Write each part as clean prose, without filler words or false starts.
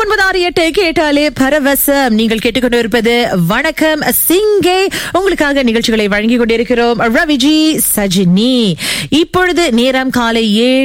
968 கேட்டாலே பரவசம். நீங்கள் கேட்டுக்கொண்டிருப்பது வணக்கம் சிங்கே. உங்களுக்காக நிகழ்ச்சிகளை வழங்கிக் கொண்டிருக்கிறோம் ரவிஜி சஜினி. இப்பொழுது நேரம் காலை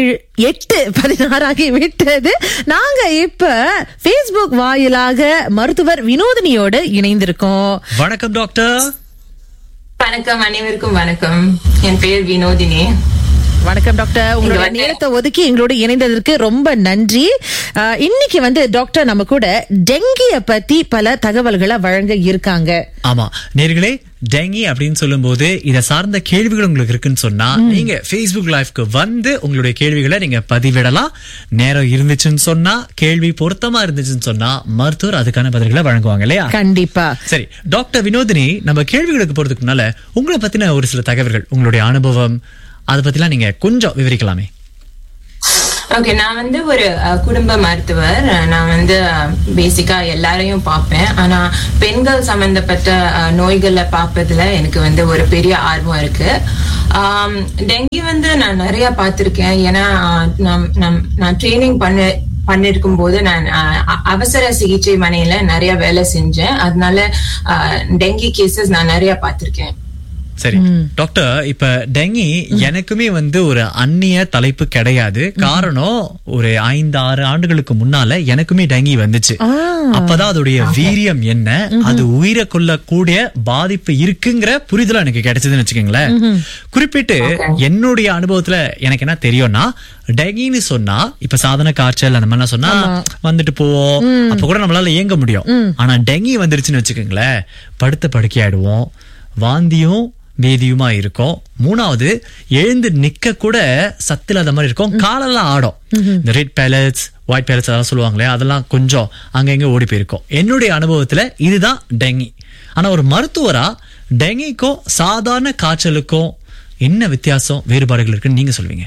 8:16 ஆகிவிட்டது. நாங்க இப்ப Facebook வாயிலாக மருத்துவர் வினோதினியோடு இணைந்திருக்கோம். வணக்கம் டாக்டர். வணக்கம், அனைவருக்கும் வணக்கம். என் பெயர் வினோதினி. வணக்கம் டாக்டர். உங்களோட நேரத்தை ஒதுக்கி எங்களோட இணைந்ததற்கு ரொம்ப நன்றி. இன்னைக்கு டாக்டர் நம்ம கூட டெங்கிய பத்தி பல தகவல்களை வழங்க இருக்காங்க. ஆமா நேயர்களே, டெங்கி அப்படின்னு சொல்லும் போது இத சார்ந்த கேள்விகள் உங்களுக்கு இருக்குன்னு சொன்னா நீங்க Facebook லைவ்க்கு வந்து உங்களுடைய கேள்விகளை நீங்க பதிவிடலாம். நேரம் இருந்துச்சுன்னு சொன்னா, கேள்வி பொருத்தமா இருந்துச்சுன்னு சொன்னா மருத்துவர் அதுக்கான பதில்களை வழங்குவாங்க இல்லையா? கண்டிப்பா. சரி டாக்டர் வினோதினி, நம்ம கேள்விகளுக்கு போறதுக்கு முன்னால உங்களை பத்தின ஒரு சில தகவல்கள், உங்களுடைய அனுபவம், அதை பத்திலாம் நீங்க கொஞ்சம் விவரிக்கலாமே. ஓகே, நான் ஒரு குடும்ப மருத்துவர். நான் பேசிக்கா எல்லாரையும் பார்ப்பேன். ஆனா பெண்கள் சம்பந்தப்பட்ட நோய்களை பார்ப்பதுல எனக்கு ஒரு பெரிய ஆர்வம் இருக்கு. டெங்கி நான் நிறைய பார்த்திருக்கேன். ஏன்னா நான் ட்ரைனிங் பண்ணிருக்கும் போது நான் அவசர சிகிச்சை மனையில நிறைய வேலை செஞ்சேன். அதனால டெங்கி கேசஸ் நான் நிறைய பார்த்திருக்கேன். சரி டாக்டர், இப்ப டெங்கி எனக்குமே ஒரு அந்நிய தலைப்பு கிடையாது. காரணம், ஒரு 5-6 ஆண்டுகளுக்கு முன்னால எனக்குமே டெங்கி வந்துச்சு. அப்பதான் அதோடைய வீரியம் என்ன, அது உயிரை கொள்ளக்கூடிய பாதிப்பு இருக்குங்கிற புரிதல் எனக்கு கிடைச்சதுன்னு வச்சுக்கோங்களேன். குறிப்பிட்டு என்னுடைய அனுபவத்துல எனக்கு என்ன தெரியும்னா, டெங்கின்னு சொன்னா இப்ப சாதாரண காய்ச்சல் அந்த மாதிரிலாம் சொன்னா வந்துட்டு போவோம், அப்ப கூட நம்மளால இயங்க முடியும். ஆனா டெங்கி வந்துருச்சுன்னு வச்சுக்கோங்களேன், படுத்த படுக்கையாயிடுவோம், வாந்தியும் வேதியுமா இருக்கும். 3வது, எழுந்து நிக்க கூட சத்தில்லாத மாதிரி இருக்கும், காலெல்லாம் ஆடும். இந்த ரெட் பேலட்ஸ், ஒயிட் பேலட்ஸ் அதெல்லாம் சொல்லுவாங்களே, அதெல்லாம் கொஞ்சம் அங்கங்க ஓடி போயிருக்கும். என்னுடைய அனுபவத்துல இதுதான் டெங்கி. ஆனா ஒரு மருத்துவரா டெங்கிக்கும் சாதாரண காய்ச்சலுக்கும் என்ன வித்தியாசம், வேறுபாடுகள் இருக்குன்னு நீங்க சொல்வீங்க?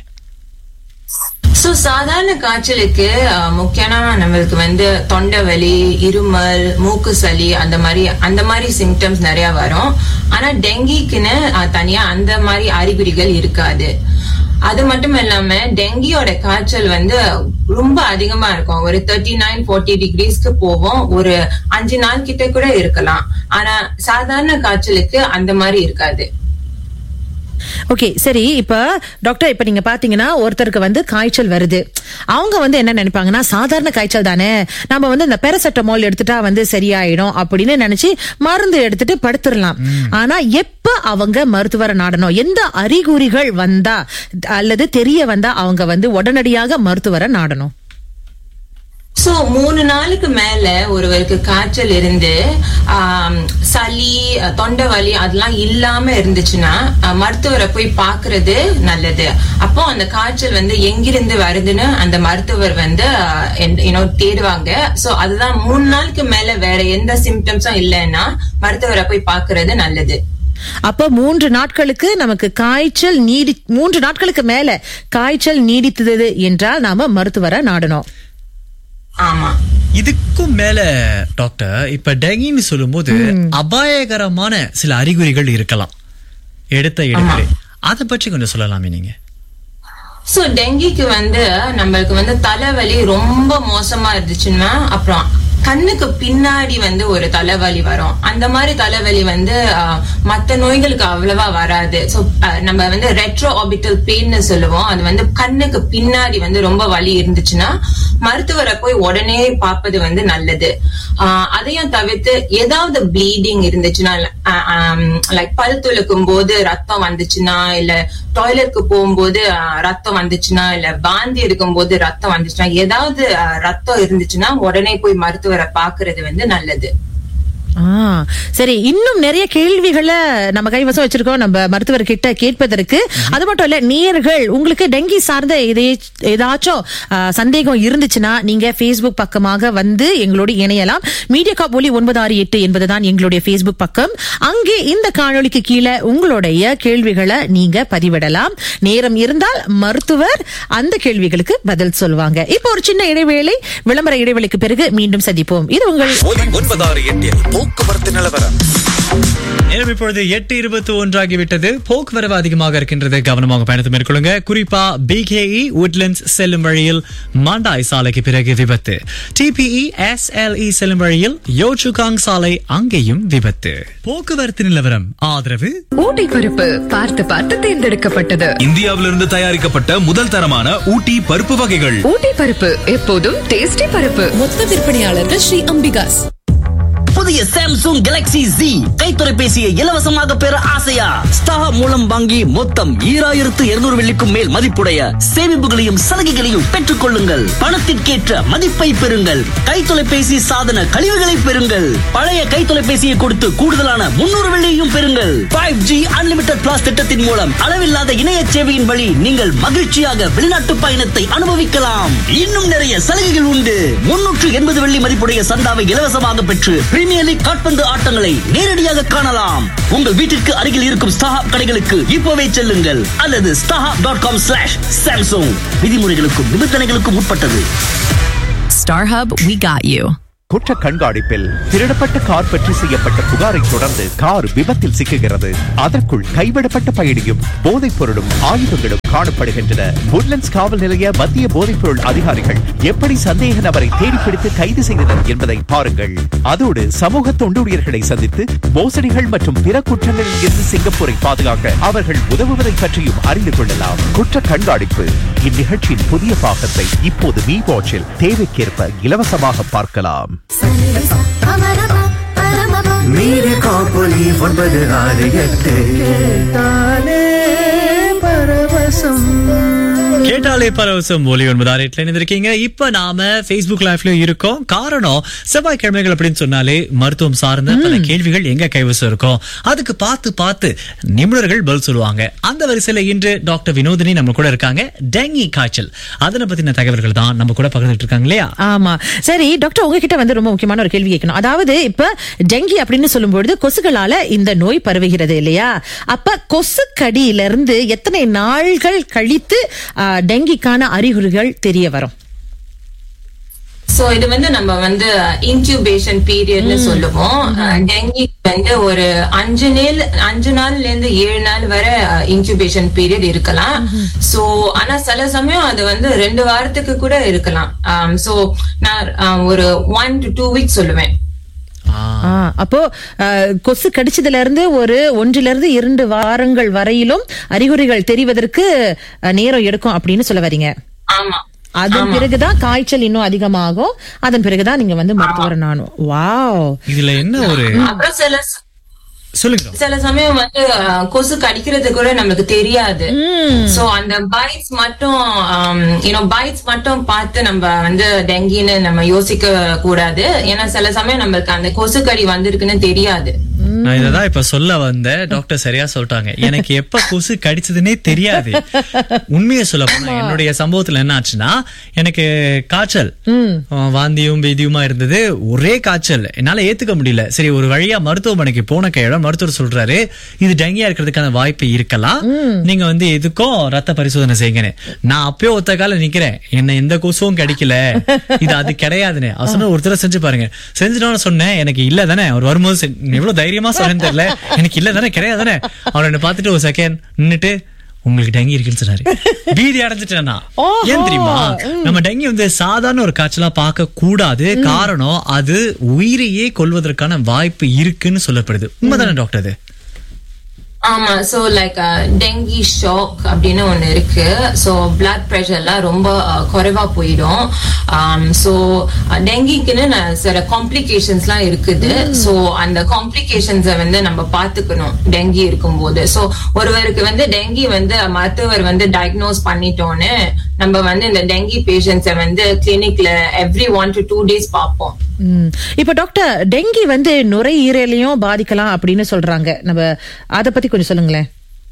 சாதாரண காய்ச்சலுக்கு முக்கியமா நம்மளுக்கு தொண்டை வலி, இருமல், மூக்கு சளி அந்த மாதிரி சிம்டம்ஸ் நிறைய வரும். ஆனா டெங்கிக்குன்னு தனியா அந்த மாதிரி அறிகுறிகள் இருக்காது. அது மட்டும் இல்லாம டெங்கியோட காய்ச்சல் ரொம்ப அதிகமா இருக்கும். ஒரு 39-40 டிகிரிஸ்க்கு போவோம். ஒரு 5 நாள் கிட்ட கூட இருக்கலாம். ஆனா சாதாரண காய்ச்சலுக்கு அந்த மாதிரி இருக்காது. ஓகே, சரி. இப்ப டாக்டர், இப்ப நீங்க பாத்தீங்கன்னா ஒருத்தருக்கு காய்ச்சல் வருது. அவங்க என்ன நினைப்பாங்கன்னா, சாதாரண காய்ச்சல் தானே, நம்ம இந்த பேராசிட்டமால் எடுத்துட்டா சரியாயிடும் அப்படின்னு நினைச்சு மருந்து எடுத்துட்டு படுத்துடலாம். ஆனா எப்ப அவங்க மருத்துவரை நாடணும், எந்த அறிகுறிகள் வந்தா அல்லது தெரிய வந்தா அவங்க உடனடியாக மருத்துவரை நாடணும்? 3 நாளுக்கு மேல ஒருவருக்கு காய்ச்சல் இருந்து சளி, தொண்டை வலி அதெல்லாம் இல்லாம இருந்துச்சுன்னா மருத்துவரை போய் பாக்குறது நல்லது. அப்போ அந்த காய்ச்சல் எங்கிருந்து வருதுன்னு அந்த மருத்துவர் தேடுவாங்க. சோ அதுதான் 3 நாளுக்கு மேல வேற எந்த சிம்டம்ஸும் இல்லைன்னா மருத்துவரை போய் பாக்குறது நல்லது. அப்ப 3 நாட்களுக்கு நமக்கு காய்ச்சல் 3 நாட்களுக்கு மேல காய்ச்சல் நீடித்தது என்றால் நாம மருத்துவரை நாடணும். ஆமா. இதுக்கும் மேல டாக்டர், இப்ப டெங்கின்னு சொல்லும் போது அபாயகரமான சில அறிகுறிகள் இருக்கலாம் எடுத்த இடத்துல, அதை பற்றி கொஞ்சம் சொல்லலாமே நீங்க? டெங்கிக்கு நம்மளுக்கு தலைவலி ரொம்ப மோசமா இருந்துச்சுன்னா, அப்புறம் கண்ணுக்கு பின்னாடி ஒரு தலைவலி வரும். அந்த மாதிரி தலைவலி மத்த நோய்களுக்கு அவ்வளவா வராது. சோ நம்ம ரெட்ரோ ஆர்பிட்டல் பெயின் சொல்லுவோம். அது கண்ணுக்கு பின்னாடி ரொம்ப வலி இருந்துச்சுன்னா மருத்துவரை போய் உடனே பார்ப்பது நல்லது. அதையும் தவிர்த்து ஏதாவது ப்ளீடிங் இருந்துச்சுன்னா, லைக் பல் துலக்கும் போது ரத்தம் வந்துச்சுன்னா, இல்ல டாய்லெட்க்கு போகும்போது ரத்தம் வந்துச்சுன்னா, இல்ல வாந்தி எடுக்கும் போது ரத்தம் வந்துச்சுன்னா, ஏதாவது ரத்தம் இருந்துச்சுன்னா உடனே போய் மருத்துவரை பாக்குறது நல்லது. சரி, இன்னும் நிறைய கேள்விகளை நம்ம கைவசம் வச்சிருக்கோம் நம்ம மருத்துவர் கிட்ட கேட்பதற்கு. அது மட்டும் இல்ல, நேயர்கள் உங்களுக்கு டெங்கி சார்ந்த ஏதாச்சும் சந்தேகம் இருந்துச்சுன்னா நீங்க Facebook பக்கமாக எங்களோடு இணையலாம். மீடியா காப் ஒலி 968 என்பதுதான் எங்களுடைய Facebook பக்கம். அங்கே இந்த காணொளிக்கு கீழே உங்களுடைய கேள்விகளை நீங்க பதிவிடலாம். நேரம் இருந்தால் மருத்துவர் அந்த கேள்விகளுக்கு பதில் சொல்லுவாங்க. இப்போ ஒரு சின்ன இடைவேளை, விளம்பர இடைவேளைக்கு பிறகு மீண்டும் சந்திப்போம். இது உங்கள் 968 போக்குவரத்து நிலவரம். நேரம் இப்பொழுது 8:21 ஆகிவிட்டது. போக்குவரவு அதிகமாக இருக்கின்றது, கவனமாக பயணத்தை மேற்கொள்ளுங்க. குறிப்பா BKE உட்லண்ட்ஸ் செல்லும் வழியில் மாண்டாய் சாலைக்கு பிறகு விபத்து. TPE SLE செல்லும் வழியில் யோச்சுகாங் சாலை, அங்கேயும் விபத்து. போக்குவரத்து நிலவரம் ஆதரவு ஊட்டி பருப்பு பார்த்து பார்த்து தேர்ந்தெடுக்கப்பட்டது. இந்தியாவிலிருந்து தயாரிக்கப்பட்ட முதல் தரமான ஊட்டி பருப்பு வகைகள். ஊட்டி பருப்பு எப்போதும் டேஸ்டி பருப்பு. மொத்த விற்பனையாளர்கள் ஸ்ரீ அம்பிகாஸ். புதிய சாம்சங் கேலக்ஸி Z கைத்தொலைபேசியை இலவசமாக பெற ஆசையா? ஸ்டார் மூலம் வாங்கி மொத்தம் 2200 வெள்ளிக்கும் மேல் மதிப்புடைய சேமிப்புகளையும் சலுகைகளையும் பெற்றுக் கொள்ளுங்கள். பணத்திற்கேற்ற மதிப்பை பெறுங்கள். கைத்தொலைபேசி சாதன கழிவுகளை பெறுங்கள். பழைய கைத்தொலைபேசியை கொடுத்து கூடுதலான 300 வெள்ளியையும் பெறுங்கள். 5G அன்லிமிட்டட் பிளாஸ் திட்டத்தின் மூலம் அளவில்லாத இணைய சேவையின் வழி நீங்கள் மகிழ்ச்சியாக வெளிநாட்டு பயணத்தை அனுபவிக்கலாம். இன்னும் நிறைய சலுகைகள் உண்டு. 380 வெள்ளி மதிப்புடைய சந்தாவை இலவசமாக பெற்று பிரீமியர் லீக் கால்பந்து ஆட்டங்களை நேரடியாக காணலாம். உங்கள் வீட்டிற்கு அருகில் இருக்கும் ஸ்டாஹப் கடைகளுக்கு இப்போவே செல்லுங்கள் அல்லது starhub.com/samsung. விதிமுறைகளுக்கும் நிபந்தனைகளுக்கும் உட்பட்டது. StarHub, we got you. குற்ற கண்காணிப்பில் திருடப்பட்ட கார் பற்றி செய்யப்பட்ட புகாரை தொடர்ந்து கார் விபத்தில் சிக்குகிறது. அதற்குள் கைவிடப்பட்ட பயணியும் போதைப் பொருளும் ஆயுதங்களும் காணப்படுகின்றன. உட்லண்ட்ஸ் காவல் நிலைய மத்திய போதைப் பொருள் அதிகாரிகள் எப்படி சந்தேக நபரை தேடிப்பிடித்து கைது செய்தனர் என்பதை பாருங்கள். அதோடு சமூக தொண்டூழியர்களை சந்தித்து மோசடிகள் மற்றும் பிற குற்றங்களில் இருந்து சிங்கப்பூரை பாதுகாக்க அவர்கள் உதவுவதை பற்றியும் அறிந்து கொள்ளலாம். குற்ற கண்காணிப்பு இந்நிகழ்ச்சியின் புதிய பாகத்தை இப்போது மீ வாட்சில் தேவைக்கேற்ப இலவசமாக பார்க்கலாம். கேட்டாலே பரவசம் ஒலி 9 இணைந்திருக்கீங்க. இப்ப நாம Facebook லைவ்ல இருக்கோம். காரணம், செவ்வாய்க்கிழமைகள் அப்படின்னு சொன்னாலே மருத்துவம் சார்ந்த பல கேள்விகள் எங்க கைவசம் இருக்கும். அதுக்கு பார்த்து நிபுணர்கள் பதில் சொல்லுவாங்க. அந்த வரிசையில இன்று டாக்டர் வினோதினி நம்ம கூட இருக்காங்க. டெங்கி காய்ச்சல் அதனை பத்தின தகவல்கள் தான் நம்ம கூட பகிர்ந்துட்டு இருக்காங்க இல்லையா? ஆமா, சரி டாக்டர், உங்ககிட்ட வந்து ரொம்ப முக்கியமான ஒரு கேள்வி கேட்கணும். அதாவது இப்ப டெங்கி அப்படின்னு சொல்லும்பொழுது கொசுகளால இந்த நோய் பரவுகிறது இல்லையா? அப்ப கொசு கடியில இருந்து எத்தனை நாள்கள் கழித்து டெங்கிக்கான அறிகுறிகள் தெரிய வரும்? சோ இது வந்து நம்ம வந்து இன்குபேஷன் பீரியட்னு சொல்லுவோம். டெங்கி வந்து ஒரு 5 நாள்ல இருந்து 7 நாள் வரை இன்குபேஷன் பீரியட் இருக்கலாம். சோ ஆனா சில சமயம் அது வந்து 2 வாரத்துக்கு கூட இருக்கலாம். சோ நான் ஒரு 1 to 2 weeks சொல்லுவேன். அப்போ கொசு கடிச்சதுல இருந்து ஒரு 1 to 2 வாரங்கள் வரையிலும் அறிகுறிகள் தெரிவதற்கு நேரம் எடுக்கும் அப்படின்னு சொல்ல வரீங்க? ஆமா. அதன் பிறகுதான் காய்ச்சல் இன்னும் அதிகமாகும். அதன் பிறகுதான் நீங்க வந்து மருத்துவர் நானும். வாவ், இதுல என்ன ஒரு சொல்லுங்க. சில சமயம் வந்து கொசு கடிக்கிறது கூட நமக்கு தெரியாது. சோ அந்த பைட்ஸ் மட்டும் பார்த்து நம்ம வந்து டெங்கின்னு நம்ம யோசிக்க கூடாது. ஏன்னா சில சமயம் நம்மளுக்கு அந்த கொசு கடி வந்திருக்குன்னு தெரியாது. நான் இததான் இப்ப சொல்ல வந்த டாக்டர் சரியா சொல்லிட்டாங்க. எனக்கு எப்ப கொசு கடிச்சதுன்னே தெரியாது. உண்மையை சொல்ல போனா என்னுடைய சம்பவத்துல என்ன ஆச்சுன்னா, எனக்கு காய்ச்சல், வாந்தியும் பேதியுமா இருந்தது. ஒரே காய்ச்சல், என்னால ஏத்துக்க முடியல. சரி, ஒரு வழியா மருத்துவமனைக்கு போன கையோட மருத்துவர் சொல்றாரு, இது டெங்கியா இருக்கிறதுக்கான வாய்ப்பு இருக்கலாம், நீங்க வந்து எதுக்கும் ரத்த பரிசோதனை செய்யுங்க. நான் அப்பயோ ஒத்த கால நிக்கிறேன், என்ன எந்த கொசுவும் கிடைக்கல, இது அது கிடையாதுன்னு அவர் சொன்ன. ஒருத்தர செஞ்சு பாருங்க. செஞ்சுட்டோன்னு சொன்னேன், எனக்கு இல்ல தானே. அவர் வரும்போது எவ்வளவு தைரியமா சொல்றேன்னு தெரியல, எனக்கு இல்ல தானே, கிடையாது தானே. அவர் என்ன பார்த்துட்டு ஒரு செகண்ட் நின்னுட்டு, உங்களுக்கு டெங்கி இருக்குன்னு சொன்னாரு. பீதி அடைஞ்சிட்டேன். ஏன் தெரியுமா? நம்ம டெங்கி வந்து சாதாரண ஒரு காய்ச்சலா பார்க்க கூடாது. காரணம், அது உயிரையே கொல்வதற்கான வாய்ப்பு இருக்குன்னு சொல்லப்படுது. உண்மைதானே டாக்டர்? அது ஆமா. சோ லைக் டெங்கி ஷாக் அப்படின்னு ஒண்ணு இருக்கு. சோ பிளட் பிரஷர் எல்லாம் ரொம்ப குறைவா போயிடும். சோ டெங்கிக்குன்னு சில காம்ப்ளிகேஷன்ஸ் எல்லாம் இருக்குது. சோ அந்த காம்ப்ளிகேஷன்ஸை வந்து நம்ம பாத்துக்கணும் டெங்கி இருக்கும் போது. சோ ஒருவருக்கு வந்து டெங்கி வந்து மருத்துவர் வந்து டயக்னோஸ் பண்ணிட்டோன்னு நம்ம வந்து இந்த டெங்கி பேஷண்ட்ஸை வந்து கிளினிக்ல எவ்ரி 1 to 2 days பார்ப்போம். இப்ப டாக்டர், டெங்கி வந்து நுரையீரலையும் பாதிக்கலாம் அப்படின்னு சொல்றாங்க. நம்ம அத பத்தி கொஞ்சம் சொல்லுங்களேன்.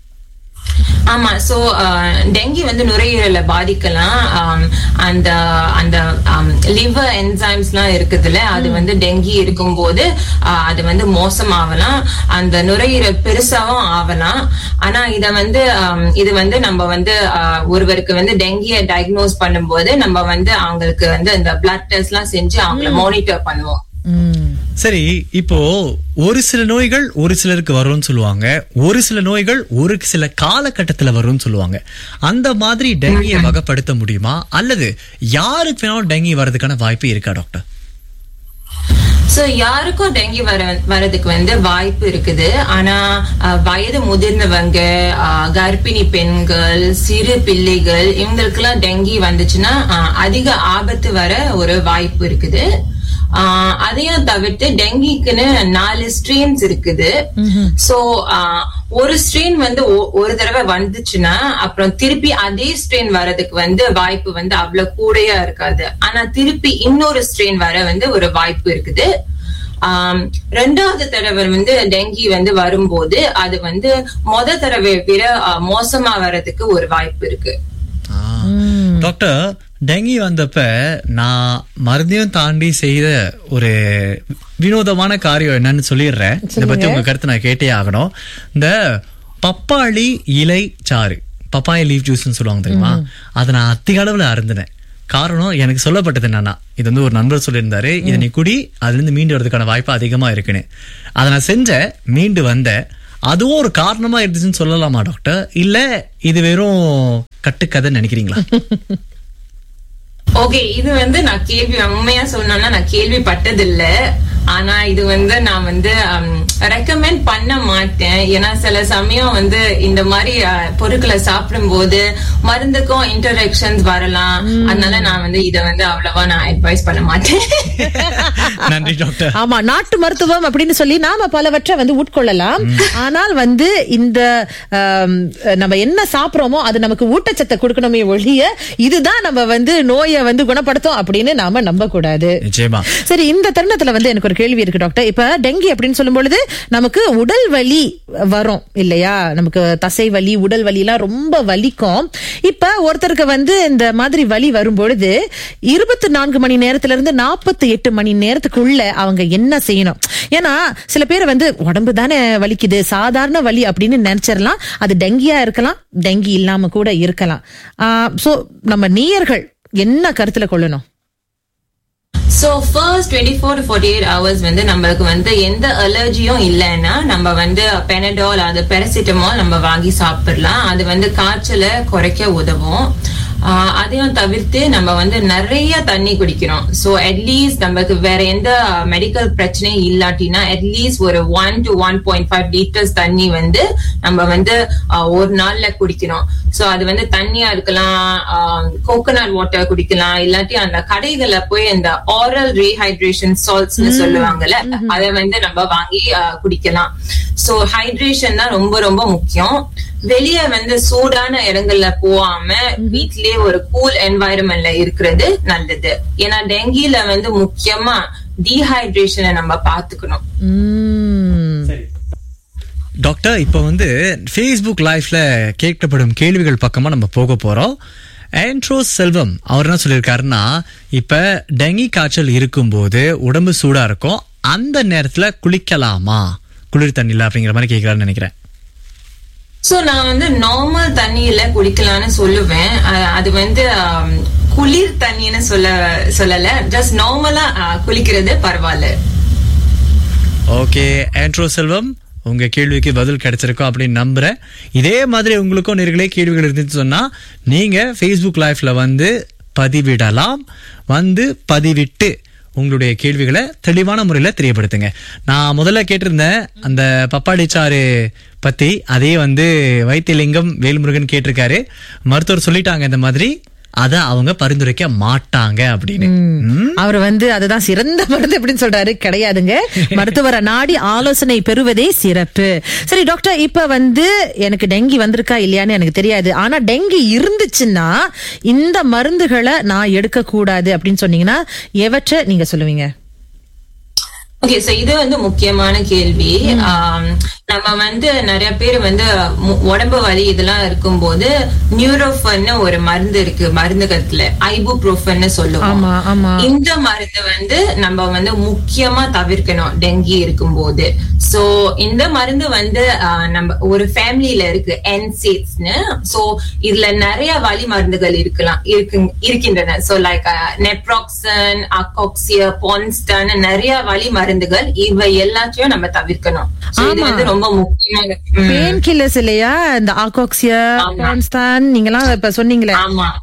ஆமா. சோ டெங்கி வந்து நுரையீரலை பாதிக்கலாம். அந்த அந்த லிவர் என்சைம்ஸ் எல்லாம் இருக்குதுல்ல, அது வந்து டெங்கி இருக்கும்போது அது வந்து மோசமாகலாம். அந்த நுரையீரல் பெருசாவும் ஆகலாம். ஆனா இது வந்து நம்ம வந்து ஒருவருக்கு வந்து டெங்கியை டயக்னோஸ் பண்ணும்போது நம்ம வந்து அவங்களுக்கு வந்து இந்த பிளட் டெஸ்ட் எல்லாம் செஞ்சு அவங்கள மானிட்டர் பண்ணுவோம். சரி, இப்போ ஒரு சில நோய்கள் ஒரு சிலருக்கு வரும்னு சொல்லுவாங்க, ஒரு சில நோய்கள் ஒரு சில காலகட்டத்துல வரும்னு சொல்லுவாங்க. அந்த மாதிரி டெங்கியை வகைப்படுத்த முடியுமா, அல்லது யாருக்கு வேணாலும் டெங்கி வர்றதுக்கான வாய்ப்பு இருக்கா டாக்டர்? சோ யாருக்கும் டெங்கி வரதுக்கு வாய்ப்பு இருக்குது. ஆனா வயது முதிர்ந்தவங்க, கர்ப்பிணி பெண்கள், சிறு பிள்ளைகள், இவங்களுக்கு எல்லாம் டெங்கி வந்துச்சுன்னா அதிக ஆபத்து வர ஒரு வாய்ப்பு இருக்குது. அதையும் தவிர்த்து டெங்கிக்குன்னு 4 ஸ்ட்ரெயின்ஸ் இருக்குது. சோ ஒரு ஸ்ட்ரெயின் ஒரு தடவை வந்துச்சுன்னா அப்புறம் திருப்பி அதே ஸ்ட்ரெயின் வரதுக்கு வாய்ப்பு அவ்வளவு கூடயா இருக்காது. ஆனா திருப்பி இன்னொரு ஸ்ட்ரெயின் வர ஒரு வாய்ப்பு இருக்குது. ரெண்டாவது தடவை டெங்கி வரும்போது அது மொத தடவை விட மோசமா வர்றதுக்கு ஒரு வாய்ப்பு இருக்கு. டாக்டர், டெங்கி வந்தப்ப நான் மருந்தையும் தாண்டி செய்த ஒரு வினோதமான காரியம் என்னன்னு சொல்லிடுறேன். இதை பத்தி உங்க கருத்து நான் கேட்டே ஆகணும். இந்த பப்பாளி இலை சாறு, பப்பாயா லீவ் ஜூஸ்ன்னு சொல்லுவாங்க தெரியுமா, அதை நான் அதிக அளவுல அருந்தினேன். காரணம் எனக்கு சொல்லப்பட்டது என்னன்னா, இது ஒரு நண்பர் சொல்லியிருந்தாரு, இதை நீ குடி, அதுல இருந்து மீண்டு வரதுக்கான வாய்ப்பு அதிகமா இருக்குன்னு. அதை நான் செஞ்சேன், மீண்டு வந்தேன். அதுவும் ஒரு காரணமா இருந்துச்சுன்னு சொல்லலாமா டாக்டர், இல்ல இது வெறும் கட்டுக்கதைன்னு நினைக்கிறீங்களா? ஓகே, இது நான் உண்மையா சொன்னோம்னா நான் கேள்விப்பட்டதில்ல. ஆனா இது நான் ரெக்கமெண்ட் பண்ண மாட்டேன். ஏன்னா சில சமயம் இந்த மாதிரி பொருட்களை சாப்பிடும் போது மருந்துக்கும் இன்டராக்ஷன்ஸ் வரலாம். அதனால நான் இத அவ்வளவா நான் அட்வைஸ் பண்ண மாட்டேன். நன்றி டாக்டர். ஆமா, நாட்டு மருத்துவம் அப்படின்னு சொல்லி நாம பலவற்றை உட்கொள்ளலாம். ஆனால் இந்த நம்ம என்ன சாப்பிடுறோமோ அது நமக்கு ஊட்டச்சத்தை கொடுக்கணுமே ஒழிய இதுதான் நம்ம நோயை குணப்படுத்தும் அப்படின்னு நாம நம்ப கூடாது. சரி, இந்த தருணத்துல எனக்கு ஒரு கேள்வி இருக்கு டாக்டர். இப்ப டெங்கி அப்படின்னு சொல்லும் பொழுது நமக்கு உடல் வலி வரும் இல்லையா, நமக்கு தசை வலி, உடல் வலி எல்லாம் ரொம்ப வலிக்கும். இப்ப ஒருத்தருக்கு இந்த மாதிரி வலி வரும் பொழுது 24 மணி நேரத்துல இருந்து 48 மணி நேரத்துக்குள்ள அவங்க என்ன செய்யணும்? ஏன்னா சில பேர் உடம்பு தானே வலிக்குது, சாதாரண வலி அப்படின்னு நினைச்சிடலாம். அது டெங்கியா இருக்கலாம், டெங்கி இல்லாம கூட இருக்கலாம். சோ நம்ம நேயர்கள் என்ன கருத்துல கொள்ளணும்? So first 24 to 48 hours நம்மளுக்கு எந்த அலர்ஜியும் இல்லைன்னா நம்ம பெனடால், அது பெரசிட்டமால் நம்ம வாங்கி சாப்பிடலாம். அது காய்ச்சலை குறைக்க உதவும். அதையும் தவிர்த்து நம்ம நிறைய தண்ணி குடிக்கிறோம். சோ அட்லீஸ்ட் நமக்கு வேற எந்த மெடிக்கல் பிரச்சனையும் இல்லாட்டினா அட்லீஸ்ட் ஒரு 1 to 1.5 லிட்டர்ஸ் தண்ணி நம்ம ஒரு நாள்ல குடிக்கிறோம். சோ அது தண்ணியா இருக்கலாம், கோகோனட் வாட்டர் குடிக்கலாம், இல்லாட்டி அந்த கடைகள்ல போய் இந்த ஆரல் ரீஹைட்ரேஷன் சால்ட்ஸ் சொல்லுவாங்கல்ல, அதை நம்ம வாங்கி குடிக்கலாம். சோ ஹைட்ரேஷன் தான் ரொம்ப ரொம்ப முக்கியம். வெளிய சூடான இடங்கள்ல போகாம வீட்லயே ஒரு கூல் என்வாயரன்மெண்ட்ல இருக்கிறது நல்லது. ஏன்னா டெங்கில முக்கியமா டீஹைட்ரேஷனை நம்ம பாத்துக்கணும். டாக்டர், இப்ப Facebook லைவ்ல கேட்கப்படும் கேள்விகள் பக்கமா நம்ம போக போறோம். ஆண்ட்ரோ செல்வம் அவர் என்ன சொல்லியிருக்காருன்னா, இப்ப டெங்கி காய்ச்சல் இருக்கும்போது உடம்பு சூடா இருக்கும், அந்த நேரத்துல குளிக்கலாமா குளிர் தண்ணில அப்படிங்கிற மாதிரி கேட்கலான்னு நினைக்கிறேன். சோ நான் நார்மல் தண்ணியில குளிக்கலாம்னு சொல்லுவேன். அது குளிர் தண்ணின்னு சொல்லல, ஜஸ்ட் நார்மலா குளிக்கிறது பரவாயில்ல. ஓகே ஆண்ட்ரோ செல்வம், உங்க கேள்விக்கு பதில் கிடைச்சிருக்கோம் அப்படின்னு நம்புறேன். இதே மாதிரி உங்களுக்கும் நேர்களே கேள்விகள் இருந்துச்சு சொன்னா நீங்க Facebook லைவ்ல பதிவிடலாம். பதிவிட்டு உங்களுடைய கேள்விகளை தெளிவான முறையில தெரியப்படுத்துங்க. நான் முதல்ல கேட்டிருந்தேன் அந்த பப்பாளி சாறு பத்தி, அதே வைத்தியலிங்கம் வேல்முருகன் கேட்டிருக்காரு. மருத்துவர் சொல்லிட்டாங்க இந்த மாதிரி அத அவங்க பரிந்துரைக்க மாட்டாங்க அப்படின்னு. அவர் அதுதான் சிறந்த மருந்து அப்படின்னு சொல்றாரு. கிடையாதுங்க, மருத்துவரை நாடி ஆலோசனை பெறுவதே சிறப்பு. சரி டாக்டர், இப்ப எனக்கு டெங்கி வந்திருக்கா இல்லையான்னு எனக்கு தெரியாது. ஆனா டெங்கி இருந்துச்சுன்னா இந்த மருந்துகளை நான் எடுக்க கூடாது அப்படின்னு சொன்னீங்கன்னா எவற்றை நீங்க சொல்லுவீங்க? ஓகே, சோ இது முக்கியமான கேள்வி. நம்ம நிறைய பேர் உடம்பு வலி இதெல்லாம் இருக்கும்போது நியூரோஃபன் ஒரு மருந்து இருக்கு மருந்துகத்துல, ஐபுப்ரோஃபன் சொல்லுவோம். இந்த மருந்து நம்ம முக்கியமா தவிர்க்கணும் டெங்கி இருக்கும்போது. சோ இந்த மருந்து நம்ம ஒரு ஃபேமிலியில இருக்கு என்சேட்ஸ்னு. சோ இதுல நிறைய வலி மருந்துகள் இருக்கின்றன. சோ லைக் நெப்ராக்சன், அகாக்சியா, பான்ஸ்டன், நிறைய வலி மருந்து மருந்துகள் இவை எல்லாத்தையும் நம்ம தவிர்க்கணும். இது வந்து ரொம்ப முக்கியமான பெயின் கில்லர்ஸ் இல்லையா, இந்த ஆகோக்சியா, கான்ஸ்டான் நீங்கலாம் இப்ப சொன்னீங்களே.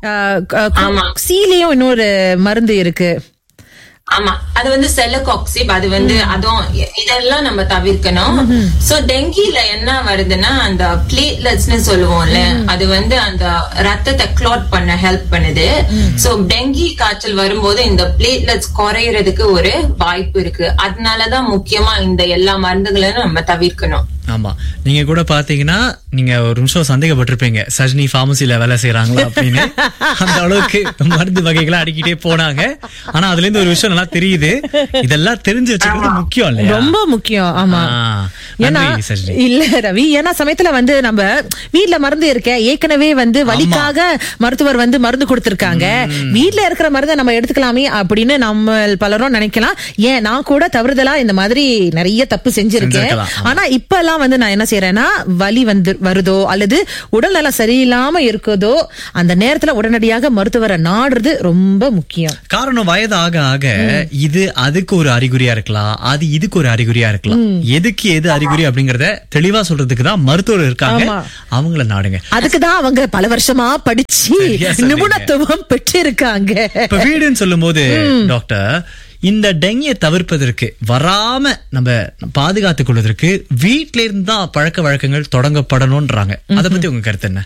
சீலையும் இன்னொரு மருந்து இருக்கு. ஆமா, அது வந்து செலகாக்சிப், அது வந்து அதுவும் இதெல்லாம் நம்ம தவிர்க்கணும். சோ டெங்கில என்ன வருதுன்னா அந்த பிளேட்லெட்ஸ்னு சொல்லுவோம்ல, அது வந்து அந்த ரத்தத்தை கிளாட் பண்ண ஹெல்ப் பண்ணுது. சோ டெங்கி காய்ச்சல் வரும்போது இந்த பிளேட்லெட்ஸ் குறையறதுக்கு ஒரு வாய்ப்பு இருக்கு. அதனாலதான் முக்கியமா இந்த எல்லா மருந்துகளையும் நம்ம தவிர்க்கணும். ஆமா, நீங்க கூட பாத்தீங்கன்னா நீங்க ஒரு நிமிஷம் சந்தேகப்பட்டிருப்பீங்க சஜினி பார்மசில வேலை செய்யறாங்களா அப்படின்னு. அந்த அளவுக்கு மருந்து வகைகளை அடிக்கிட்டே போனாங்க. ஆனா அதுல இருந்து ஒரு விஷயம் நல்லா தெரியுது, இதெல்லாம் தெரிஞ்சு வச்சுக்கிறது முக்கியம் இல்லையா? ரொம்ப முக்கியம். ஆமா, ஏன்னா இல்ல ரவி, ஏன்னா சமயத்துல வந்து நம்ம வீட்டுல மருந்து இருக்க ஏற்கனவே வந்து வலிக்காக மருத்துவர் வந்து மருந்து கொடுத்திருக்காங்க, வீட்டுல இருக்கிற மருந்தை நம்ம எடுத்துக்கலாமே அப்படின்னு நம்ம பலரும் நினைக்கலாம். ஏன் நான் கூட தவறுதலா இந்த மாதிரி நிறைய தப்பு செஞ்சிருக்கேன். ஆனா இப்ப எல்லாம் வந்து நான் என்ன செய்யறேன்னா, வலி வந்து வருதோ அல்லது உடல்நலம் சரியில்லாம இருக்குதோ அந்த நேரத்துல உடனடியாக மருத்துவரை நாடுறது ரொம்ப முக்கியம். காரணம் வயது ஆக ஆக இது அதுக்கு ஒரு அறிகுறியா இருக்கலாம், அது இதுக்கு ஒரு அறிகுறியா இருக்கலாம். எதுக்கு எது அறிகுறி அப்படிங்கறத தெளிவா சொல்றதுக்கு தான் மருத்துவர் இருக்காங்க, அவங்கள நாடுங்க. அதுக்குதான் அவங்க பல வருஷமா படிச்சு நிபுணத்துவம் பெற்று இருக்காங்க. இப்ப வீடுன்னு சொல்லும் போது டாக்டர், இந்த டெங்கியை தவிர்ப்பதற்கு வராம நம்ம பாதுகாத்துக் கொள்வதற்கு வீட்டில இருந்து தான் பழக்க வழக்கங்கள் தொடங்கப்படணும்ன்றாங்க. அதை பத்தி உங்க கருத்து என்ன?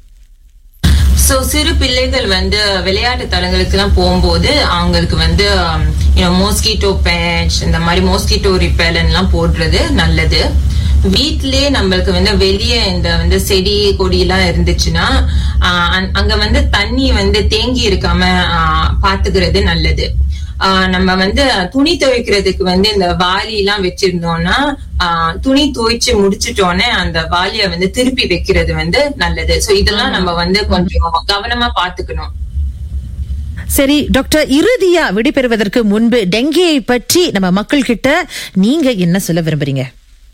சோ சிறு பிள்ளைகள் வந்து விளையாட்டு தலங்களுக்கு எல்லாம் போகும்போது அவங்களுக்கு வந்து மோஸ்கிட்டோ பேட்ச், இந்த மாதிரி மோஸ்கிட்டோ ரிப்பெலன்ட் எல்லாம் போடுறது நல்லது. வீட்லயே நம்மளுக்கு வந்து வெளியே இந்த வந்து செடி கொடி எல்லாம் இருந்துச்சுன்னா அங்க வந்து தண்ணி வந்து தேங்கி இருக்காம பாத்துக்கிறது நல்லது. நம்ம வந்து துணி துவைக்கிறதுக்கு வந்து இந்த வாளி எல்லாம் வச்சிருந்தோம்னா துணி துவைச்சு முடிச்சிட்டோன்னே அந்த வாளிய வந்து திருப்பி வைக்கிறது வந்து நல்லது. சோ இதெல்லாம் நம்ம வந்து கொஞ்சம் கவனமா பாத்துக்கணும். சரி டாக்டர், இறுதியா விடைபெறுவதற்கு முன்பு டெங்கியை பற்றி நம்ம மக்கள் கிட்ட நீங்க என்ன சொல்ல விரும்புறீங்க?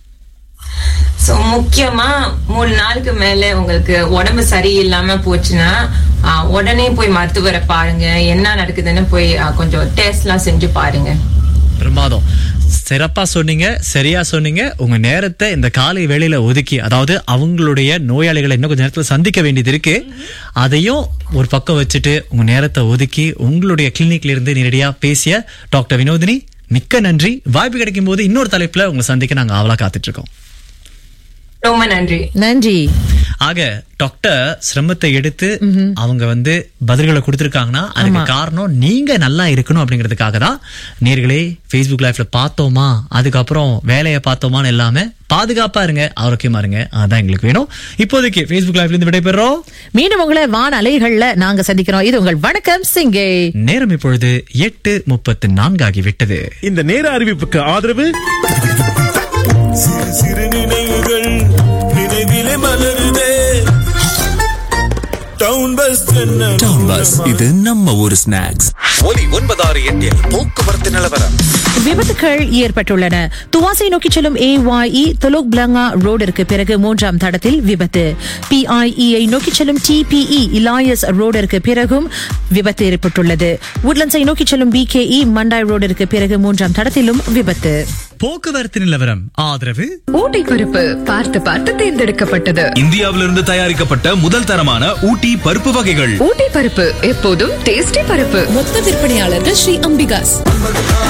சோ முக்கியமா 3 நாளுக்கு மேல உங்களுக்கு உடம்பு சரியில்லாம போச்சுன்னா உடனே போய் மருத்துவரை பாருங்க. என்ன நடக்குதுன்னு போய் கொஞ்சம் டெஸ்ட் எல்லாம் செஞ்சு பாருங்க. பிரமாதம், சிறப்பா சொன்னீங்க, சரியா சொன்னீங்க. உங்க நேரத்தை இந்த காலை வேளையில ஒதுக்கி, அதாவது அவங்களுடைய நோயாளிகளை இன்னும் கொஞ்சம் நேரத்துல சந்திக்க வேண்டியது இருக்கு, அதையும் ஒரு பக்கம் வச்சுட்டு உங்க நேரத்தை ஒதுக்கி உங்களுடைய கிளினிக்ல இருந்து நேரடியா பேசிய டாக்டர் வினோதினி, மிக்க நன்றி. வாய்ப்பு கிடைக்கும் போது இன்னொரு தலைப்புல உங்களை சந்திக்க நாங்க ஆவலா காத்துட்டு இருக்கோம். ரொம்ப நன்றி. நன்றி. ஆக டாக்டர் சிரமத்தை எடுத்து அவங்க வந்து பதில்களை கொடுத்திருக்காங்கன்னா அதுக்கு காரணம் நீங்க நல்லா இருக்கணும் அப்படிங்கிறதுக்காக தான். நேர்களே, Facebook லைவ்ல பார்த்தோமா, அதுக்கப்புறம் வேலையை பார்த்தோமான்னு எல்லாமே பாதுகாப்பா இருங்க, ஆரோக்கியமா இருங்க, அதான் எங்களுக்கு வேணும். இப்போதைக்கு Facebook லைவ்ல இருந்து விடைபெறோம். மீண்டும் உங்களை வான அலைகள்ல நாங்க சந்திக்கிறோம். இது உங்கள் வணக்கம் சிங்கை. நேரம் இப்பொழுது 8:34 ஆகிவிட்டது. இந்த நேர அறிவிப்புக்கு ஆதரவு சிறு நினைவுகள் நினைவிலே மலருதே. டவுன் பஸ், இது நம்ம ஒரு ஸ்நாக்ஸ். ஒலி 96.8 போக்குவரத்து நிலவரம். விபத்துகள் ஏற்பட்டுள்ளன. துவாசை நோக்கி செல்லும் AYE தொலோக் பிளங்கா ரோடிற்கு பிறகு 3ஆம் தடத்தில் விபத்து. PIE நோக்கி செல்லும் TPE இலாயஸ் ரோடிற்கு பிறகும் விபத்து ஏற்பட்டுள்ளது. உட்லண்ட்ஸை நோக்கி செல்லும் BKE மண்டாய் ரோடிற்கு பிறகு 3ஆம் தடத்திலும் விபத்து. போக்குவரத்து நிலவரம் ஆதரவு ஊட்டி பருப்பு பார்த்து பார்த்து தேர்ந்தெடுக்கப்பட்டது. இந்தியாவிலிருந்து தயாரிக்கப்பட்ட முதல் தரமான ஊட்டி பருப்பு வகைகள். ஊட்டி பருப்பு எப்போதும் டேஸ்டி பருப்பு. மொத்த விற்பனையாளர்கள் ஸ்ரீ அம்பிகாஸ்.